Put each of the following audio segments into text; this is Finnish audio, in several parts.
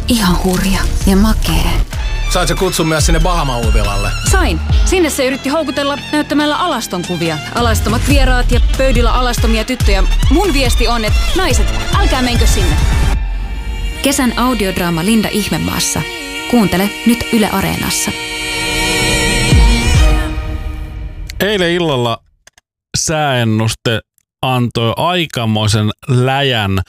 Ihan hurja ja makee. Sait sä kutsun myös sinne Bahama-uivilalle? Sain. Sinne se yritti houkutella näyttämällä alaston kuvia. Alastomat vieraat ja pöydillä alastomia tyttöjä. Mun viesti on, että naiset, älkää menkö sinne. Kesän audiodraama Linda Ihmemaassa. Kuuntele nyt Yle Areenassa. Eilen illalla sääennuste antoi aikamoisen läjän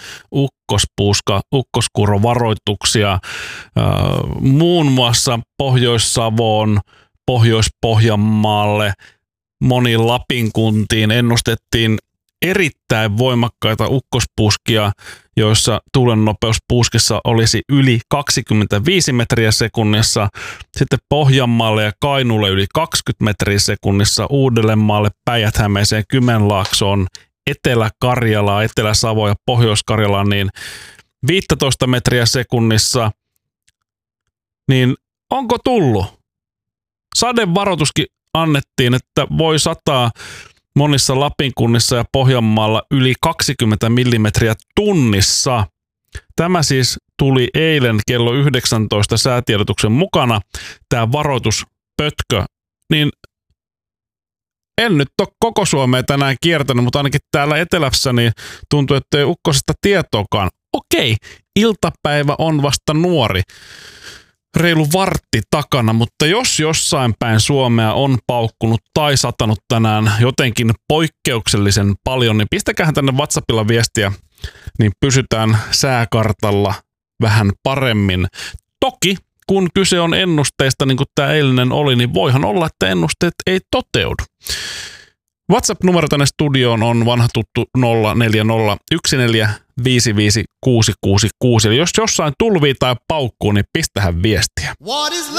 ukkoskurovaroituksia muun muassa Pohjois-Savoon, Pohjois-Pohjanmaalle, moniin Lapin kuntiin ennustettiin erittäin voimakkaita ukkospuuskia, joissa tuulennopeus puuskissa olisi yli 25 metriä sekunnissa, sitten Pohjanmaalle ja Kainuulle yli 20 metriä sekunnissa, Uudellemaalle, Päijät-Hämeeseen, Kymenlaaksoon, Etelä-Karjalaa, Etelä-Savo ja Pohjois-Karjalaa, niin 15 metriä sekunnissa, niin onko tullut? Sadevaroituskin annettiin, että voi sataa monissa Lapin kunnissa ja Pohjanmaalla yli 20 millimetriä tunnissa. Tämä siis tuli eilen kello 19 säätiedotuksen mukana, tämä varoituspötkö, niin en nyt ole koko Suomea tänään kiertänyt, mutta ainakin täällä etelässä niin tuntuu, että ei ukkosesta tietoakaan. Okei, iltapäivä on vasta nuori, reilu vartti takana, mutta jos jossain päin Suomea on paukkunut tai satanut tänään jotenkin poikkeuksellisen paljon, niin pistäkähän tänne WhatsAppilla viestiä, niin pysytään sääkartalla vähän paremmin. Toki, kun kyse on ennusteista, niin kuin tämä eilinen oli, niin voihan olla, että ennusteet ei toteudu. WhatsApp-numero tänne studioon on vanha tuttu 0401455666. Eli jos jossain tulvii tai paukkuu, niin pistähän viestiä.